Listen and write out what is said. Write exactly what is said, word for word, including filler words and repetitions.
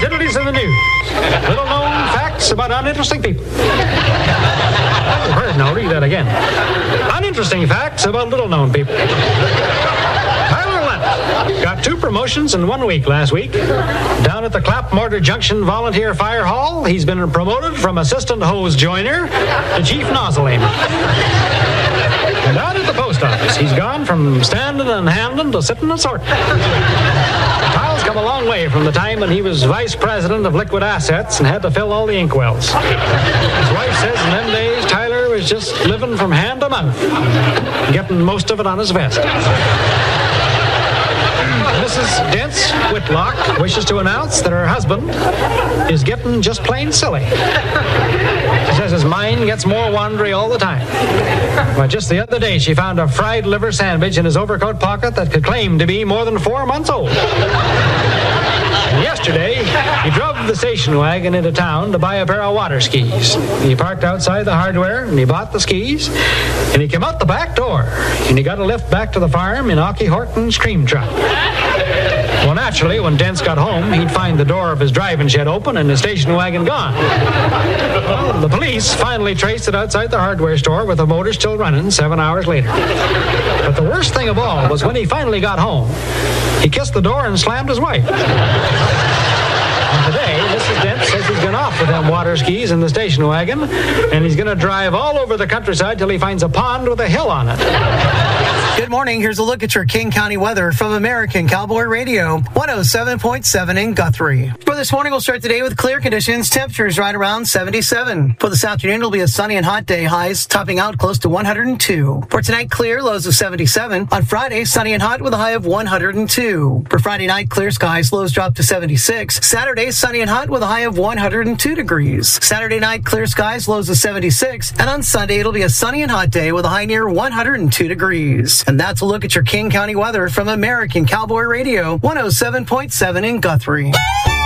Absurdities in the news. Little known facts about uninteresting people. I've heard, now read that again. Uninteresting facts about little known people. Tyler Lent got two promotions in one week last week. Down at the Clap Mortar Junction Volunteer Fire Hall, he's been promoted from assistant hose joiner to chief nozzle aimer. And out at the post office, he's gone from standing and handing to sitting and sorting. Kyle's come a long way from the time when he was vice president of liquid assets and had to fill all the inkwells. His wife says in them days, Tyler was just living from hand to mouth, getting most of it on his vest. Missus Dents Whitlock wishes to announce that her husband is getting just plain silly. She says his mind gets more wandery all the time. But just the other day, she found a fried liver sandwich in his overcoat pocket that could claim to be more than four months old. And yesterday, he drove the station wagon into town to buy a pair of water skis. He parked outside the hardware, and he bought the skis, and he came out the back door, and he got a lift back to the farm in Aukie Horton's cream truck. Well, naturally, when Dents got home, he'd find the door of his driving shed open and the station wagon gone. Well, the police finally traced it outside the hardware store with the motor still running seven hours later. But the worst thing of all was when he finally got home, he kissed the door and slammed his wife. And today, Missus Dent says he's gone off with them water skis in the station wagon, and he's going to drive all over the countryside till he finds a pond with a hill on it. Good morning. Here's a look at your King County weather from American Cowboy Radio, one oh seven point seven in Guthrie. For this morning, we'll start today with clear conditions. Temperatures right around seventy-seven. For this afternoon, it'll be a sunny and hot day. Highs topping out close to one hundred two. For tonight, clear, lows of seventy-seven. On Friday, sunny and hot with a high of one hundred two. For Friday night, clear skies, lows drop to seventy-six. Saturday, sunny and hot with a high of one hundred two degrees. Saturday night, clear skies, lows of seventy-six. And on Sunday, it'll be a sunny and hot day with a high near one hundred two degrees. And that's a look at your King County weather from American Cowboy Radio, one oh seven point seven in Guthrie.